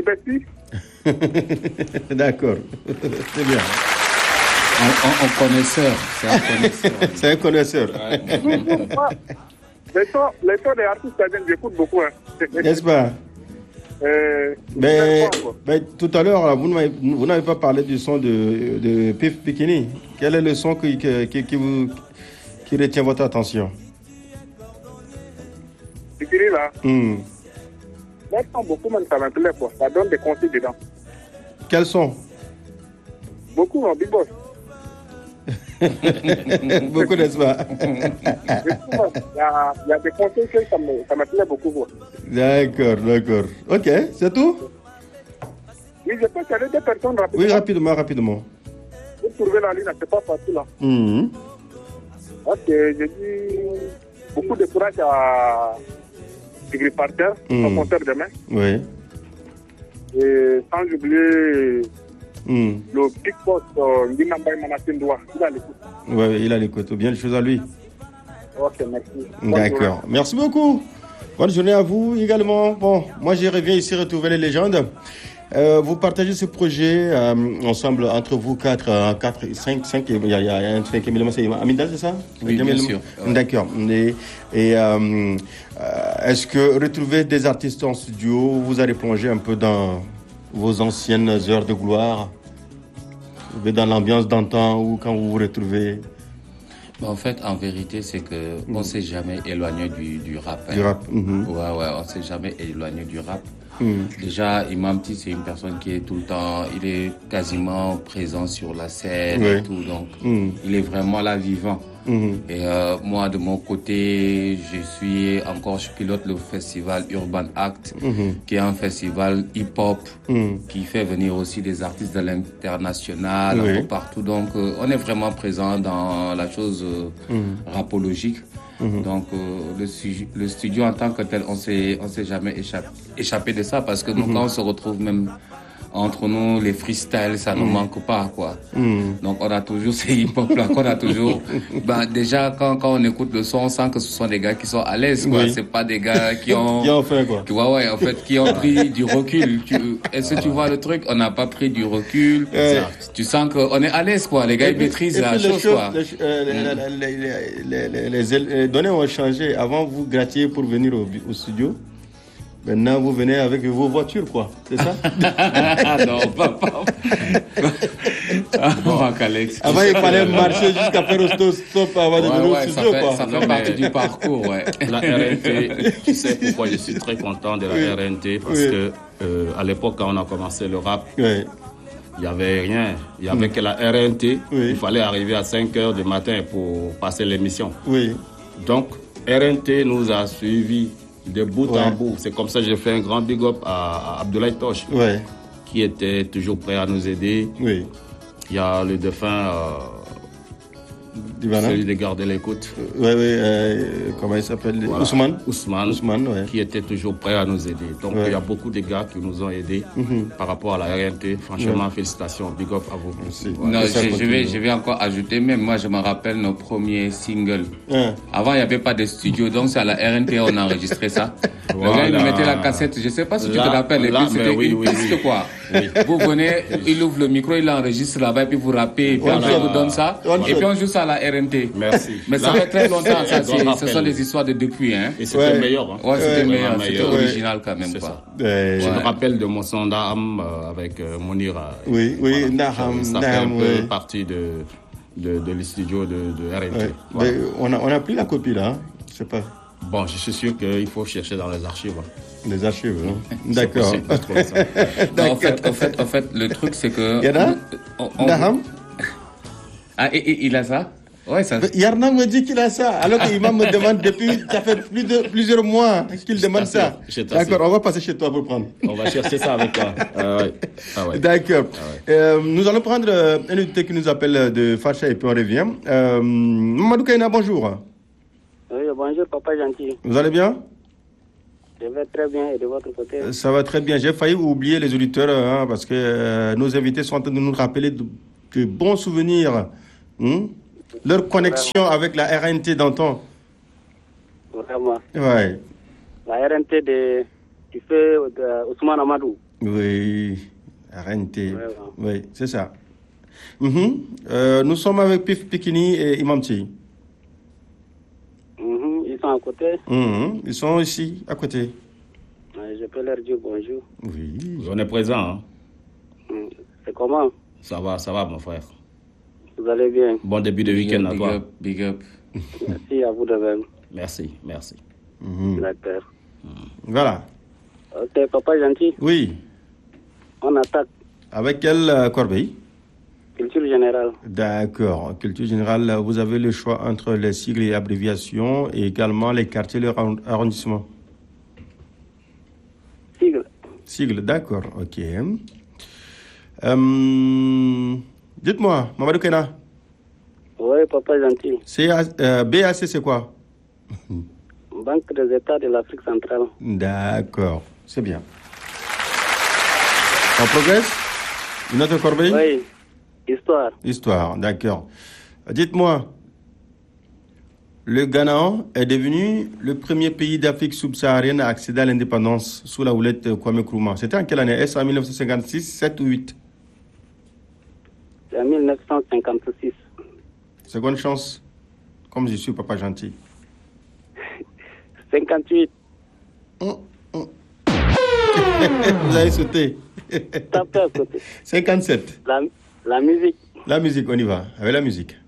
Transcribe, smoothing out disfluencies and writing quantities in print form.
petit. D'accord. C'est bien. Un connaisseur. C'est un connaisseur. C'est un connaisseur. Les sons des artistes, j'écoute beaucoup. Hein. N'est-ce pas? Mais tout à l'heure, vous n'avez pas parlé du son de Pif Bikini. Quel est le son qui retient votre attention? Bikini là. Moi, je sens beaucoup, mais ça m'intéresse quoi. Ça donne des conseils dedans. Quels sont? Beaucoup en Big Boss. Beaucoup, n'est-ce pas? Il y a des conseils que ça m'intéresse beaucoup. Quoi. D'accord. Ok, c'est tout? Oui, je peux saluer des personnes rapidement. Oui, rapidement. Vous trouvez la ligne, c'est pas facile là. Ok, je dis beaucoup de courage à Tigri Parter, son concert demain. Oui. Et sans oublier le Big Boss Ndinambay Manatindoua. Il a l'écoute. Oui, il a l'écoute. Bien les choses à lui. Ok, merci. D'accord. Merci beaucoup. Bonne journée à vous également. Bon, moi je reviens ici retrouver les légendes. Vous partagez ce projet ensemble entre vous 5, il y a un 5e élément, c'est Amindal, c'est ça? Oui, bien sûr. D'accord. Et est-ce que retrouver des artistes en studio vous allez plonger un peu dans vos anciennes heures de gloire, dans l'ambiance d'antan ou quand vous vous retrouvez? En fait, en vérité, c'est que on s'est jamais éloigné du rap. Hein. Du rap. Ouais, on s'est jamais éloigné du rap. Déjà, Imam T, c'est une personne qui est tout le temps, il est quasiment présent sur la scène et tout, donc il est vraiment là vivant. Et moi, de mon côté, je pilote le festival Urban Act, qui est un festival hip-hop qui fait venir aussi des artistes de l'international, un peu partout. Donc, on est vraiment présent dans la chose rapologique. Donc, le studio en tant que tel, on s'est jamais échappé de ça parce que nous, quand on se retrouve même entre nous, les freestyles, ça ne manque pas, quoi. Donc, on a toujours ces hip-hop-là, qu'on a toujours... déjà, quand on écoute le son, on sent que ce sont des gars qui sont à l'aise, quoi. C'est pas des gars qui ont... qui ont fait, quoi. En fait, qui ont pris du recul. Est-ce que tu vois le truc? On n'a pas pris du recul. Tu sens qu'on est à l'aise, quoi. Les gars, ils maîtrisent la chose, quoi. Les données ont changé. Avant, vous grattiez pour venir au studio. Maintenant, vous venez avec vos voitures, quoi. C'est ça? Non, pas. Alex. Avant, il fallait marcher jusqu'à faire au stop avant de venir au studio, quoi. Ça fait partie du parcours, ouais. La RNT, tu sais pourquoi je suis très content de la RNT? Parce que à l'époque, quand on a commencé le rap, il n'y avait rien. Il n'y avait que la RNT. Il fallait arriver à 5 h du matin pour passer l'émission. Donc, RNT nous a suivis de bout en bout. C'est comme ça que j'ai fait un grand big up à Abdoulaye Tosh, qui était toujours prêt à nous aider. Il y a le défunt, celui de garder l'écoute. Comment il s'appelle? Ousmane, qui était toujours prêt à nous aider. Donc il y a beaucoup de gars qui nous ont aidés par rapport à la RNT. Franchement, félicitations, big up à vous. Merci. Non, je vais encore ajouter, même moi je me rappelle nos premiers singles. Avant il n'y avait pas de studio, donc c'est à la RNT on a enregistré ça. Le gars il nous mettait la cassette, je ne sais pas si tu te rappelles, et puis c'était une piste quoi. Vous venez, il ouvre le micro, il enregistre là-bas, et puis vous rappez, et puis après il vous donne ça, et puis on joue ça à la RNT. Merci. Mais ça fait très longtemps, ça, ce sont des histoires de depuis. Hein. Et c'était meilleur. Ouais, c'était meilleur, c'était original quand même. Quoi. Je me rappelle de mon son d'âme avec Monira. Naham. Ça fait un peu partie de le studio de RNT. Mais on a pris la copie là, je sais pas. Bon, je suis sûr qu'il faut chercher dans les archives. Les archives, hein? D'accord. En fait, le truc c'est que... Naham? Ah, et il a ça? Ouais, ça... Yarna me dit qu'il a ça, alors qu'Imam me demande depuis, ça fait plusieurs mois qu'il demande ça. D'accord, on va passer chez toi pour prendre. On va chercher ça avec toi. D'accord. Nous allons prendre un invité qui nous appelle de Facha et puis on revient. Mamadou Kaina, bonjour. Oui, bonjour, papa gentil. Vous allez bien? Je vais très bien, et de votre côté? Ça va très bien. J'ai failli oublier les auditeurs parce que nos invités sont en train de nous rappeler de bons souvenirs. Leur connexion avec la RNT d'antan. Vraiment. Ouais. La RNT du feu Ousmane Amadou. Oui, RNT. Oui, c'est ça. Nous sommes avec Pif Pikini et Imamti. Ils sont à côté. Ils sont ici, à côté. Je peux leur dire bonjour. Oui. On est présent. Hein? C'est comment? Ça va, mon frère. Vous allez bien? Bon début de week-end à toi. Big up. Merci à vous de même. Merci. D'accord. Voilà. Ok, papa gentil. Oui. On attaque. Avec quelle corbeille? Culture générale. D'accord. Culture générale, vous avez le choix entre les sigles et abréviations et également les quartiers et les arrondissements. Sigle, d'accord. Ok. Dites-moi, Mamadou Kena. Oui, papa gentil. BAC, c'est quoi? Banque des États de l'Afrique centrale. D'accord, c'est bien. On progresse? Une autre corbeille? Oui, histoire, d'accord. Dites-moi, le Ghana est devenu le premier pays d'Afrique subsaharienne à accéder à l'indépendance sous la houlette Kwame Nkrumah. C'était en quelle année? Est-ce en 1956, 7 ou 8? C'est en 1956. Seconde chance, comme je suis papa gentil. 58. Vous avez sauté. Tapez à côté. 57. La musique. La musique, on y va, avec la musique.